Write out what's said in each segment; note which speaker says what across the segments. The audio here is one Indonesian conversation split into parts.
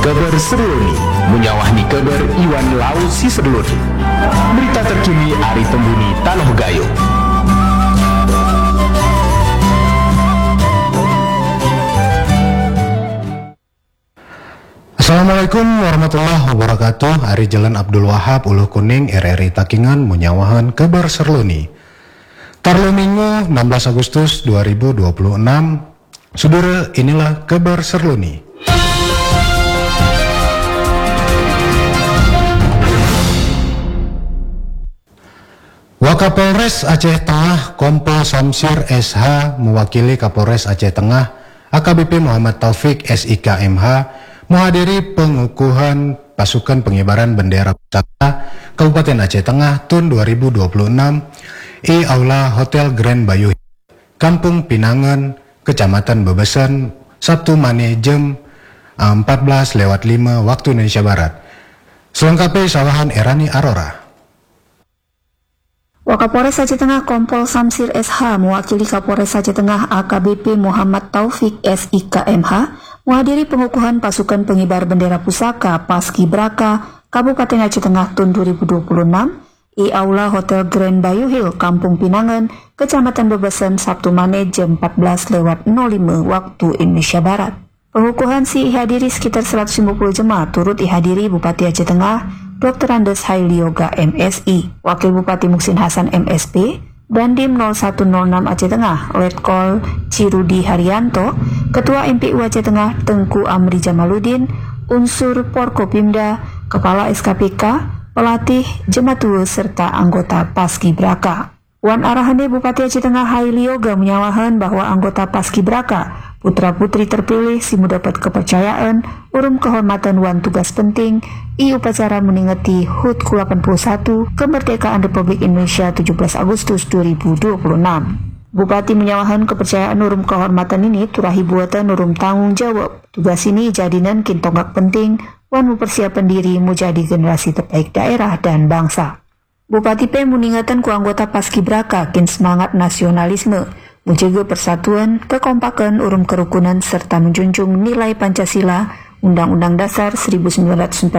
Speaker 1: Kabar Serloni, menyawahni kabar Iwan Lau si Serloni. Berita terkini Ari Tembuni Tanoh Gayo.
Speaker 2: Assalamualaikum warahmatullahi wabarakatuh. Ari Jalan Abdul Wahab Uluh Kuning RRI Takingan menyawahan kabar Serloni. Tarlo Minggu 16 Agustus 2026. Saudara, inilah kabar Serloni. Wakapolres Aceh Tengah Kompol Samsir SH mewakili Kapolres Aceh Tengah AKBP Muhammad Taufik SIK MH menghadiri pengukuhan pasukan pengibaran bendera pusaka Kabupaten Aceh Tengah tahun 2026 di Aula Hotel Grand Bayuhi, Kampung Pinangan, Kecamatan Bebesan, Sabtu Mane jam 14.05 waktu Indonesia Barat. Selengkapnya sawahan Erani Arora.
Speaker 3: Wakapolres Aceh Tengah Kompol Samsir SH mewakili Kapolres Aceh Tengah AKBP Muhammad Taufik SIK MH menghadiri pengukuhan pasukan pengibar bendera pusaka Paskibraka Kabupaten Aceh Tengah tahun 2026 di Aula Hotel Grand Bayuhi, Kampung Pinangan, Kecamatan Bebesan, Sabtu Mane jam 14.05 waktu Indonesia Barat. Pengukuhan dihadiri sekitar 150 jemaah, turut dihadiri Bupati Aceh Tengah Dr. Andes Haili Yoga MSI, Wakil Bupati Muksin Hasan MSP, Dandim 0106 Aceh Tengah, Letkol Cirudi Haryanto, Ketua MPU Aceh Tengah Tengku Amri Jamaluddin, unsur Porkopimda, Kepala SKPK, pelatih, jematua, serta anggota Paskibraka. Wan arahane Bupati Aceh Tengah Haili Yoga menyawahan bahwa anggota Paskibraka putra-putri terpilih si mendapat kepercayaan urum kehormatan wan tugas penting i upacara meningati HUT ke-81 kemerdekaan Republik Indonesia 17 Agustus 2026. Bupati menyawahan kepercayaan urum kehormatan ini turahi buatan urum tanggung jawab. Tugas ini jadinan kintonggak penting wan mempersiapkan diri menjadi generasi terbaik daerah dan bangsa. Bupati P mengingatkan ku anggota Paskibraka kin semangat nasionalisme, menjaga persatuan, kekompakan, urum kerukunan, serta menjunjung nilai Pancasila, Undang-Undang Dasar 1945,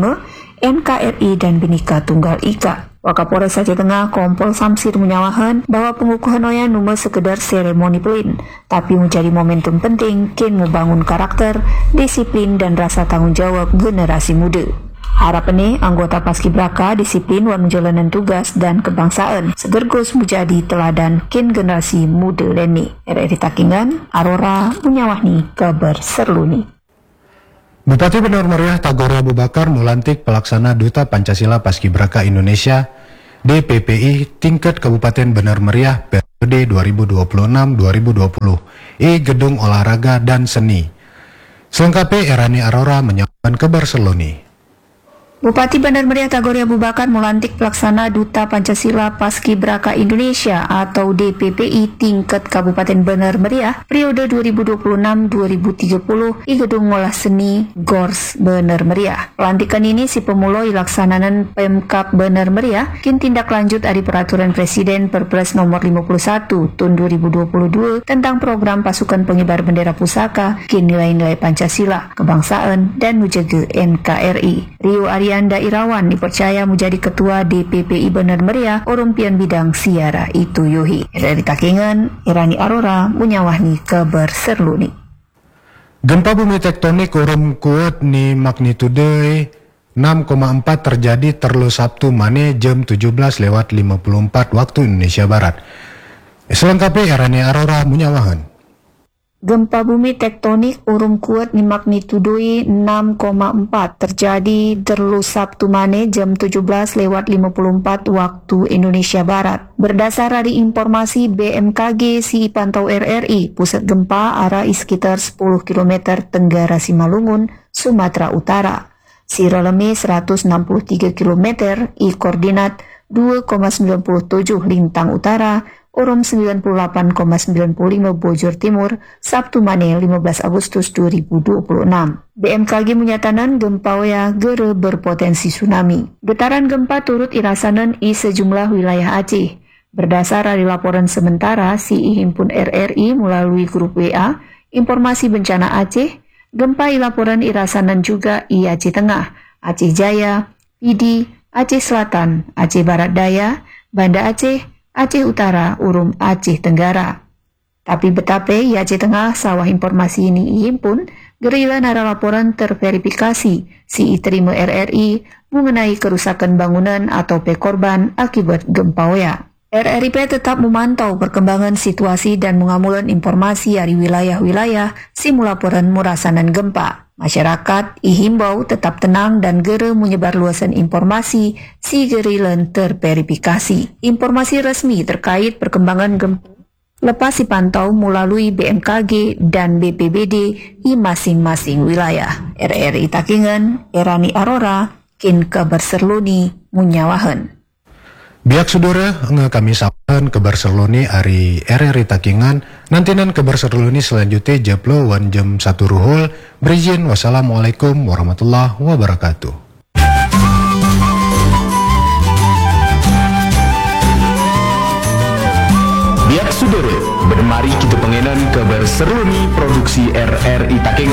Speaker 3: NKRI, dan Bhinneka Tunggal Ika. Wakapolres Aceh Tengah Kompol Samsir menyawahan bahwa pengukuhan oya nume sekedar seremoni pelin, tapi menjadi momentum penting kin membangun karakter, disiplin, dan rasa tanggung jawab generasi muda. Harapannya anggota Paskibraka disiplin wan menjalanan tugas dan kebangsaan segergus menjadi teladan kin generasi muda leni. RRI Takingan, Arora menyawahni kabar Serluni.
Speaker 2: Bupati Benar Meriah Tagore Abu Bakar melantik pelaksana Duta Pancasila Paskibraka Indonesia DPPI tingkat Kabupaten Benar Meriah periode 2026-2020 di Gedung Olahraga dan Seni. Selengkapnya Erani Arora menyampaikan kabar Serloni.
Speaker 3: Bupati Bandar Meriah Tagore Abu Bakar melantik pelaksana Duta Pancasila Paskibraka Indonesia atau DPPI tingkat Kabupaten Bandar Meriah periode 2026-2030 di Gedung Olah Seni Gors Bandar Meriah. Pelantikan ini si pemulai laksanaan Pemkab Bandar Meriah kin tindak lanjut dari Peraturan Presiden Perpres nomor 51 tahun 2022 tentang program pasukan pengibar bendera pusaka kin nilai-nilai Pancasila, kebangsaan, dan menjaga NKRI. Rio Arianda Irawan dipercaya menjadi Ketua DPPI Benar Meriah Orumpian Bidang Siara itu Yuhi. Dari Takingan, Irani Arora menyawahni kabar Serluni.
Speaker 2: Gempa bumi tektonik urum kuat ni magnitude 6,4 terjadi terlu Sabtu Mane jam 17.54 waktu Indonesia Barat. Selengkapnya Irani Arora menyawahan.
Speaker 3: Gempa bumi tektonik urum kuat ni magnitudo 6,4 terjadi terlu Sabtu Mane jam 17.54 waktu Indonesia Barat. Berdasar dari informasi BMKG si pantau RRI, pusat gempa arah sekitar 10 km tenggara Simalungun, Sumatera Utara. Siraleme 163 km i koordinat 2,97 lintang utara, Urum 98,95 Bojor Timur, Sabtu Mane 15 Agustus 2026. BMKG menyatakan gempa oya gere berpotensi tsunami. Getaran gempa turut irasanan i sejumlah wilayah Aceh. Berdasar dari laporan sementara si Himpun RRI melalui grup WA, Informasi Bencana Aceh, Gempa ilaporan irasanan juga i Aceh Tengah, Aceh Jaya, Pidi, Aceh Selatan, Aceh Barat Daya, Banda Aceh, Aceh Utara, urung Aceh Tenggara. Tapi betape i Aceh Tengah sawah informasi ini ihimpun, gerila nara laporan terverifikasi si terima RRI mengenai kerusakan bangunan atau korban akibat gempa wea. RRIP tetap memantau perkembangan situasi dan mengamulan informasi dari wilayah-wilayah si mulaporan murasanan gempa. Masyarakat ihimbau tetap tenang dan gere menyebarluasan informasi si gerilan terverifikasi. Informasi resmi terkait perkembangan gempa lepas dipantau melalui BMKG dan BPBD di masing-masing wilayah. RRI Takengon, Erani Arora, kin kabar serluni munyawahan.
Speaker 2: Biak saudara, kami sampaikan kabar serluni ari RRI Takengon. Nantinan kabar serluni selanjutnya japlo wan jam 1 ruhul. Berizin, wassalamualaikum warahmatullahi wabarakatuh.
Speaker 1: Biak saudara, bermari kita pengenan kabar serluni produksi RRI Takengon.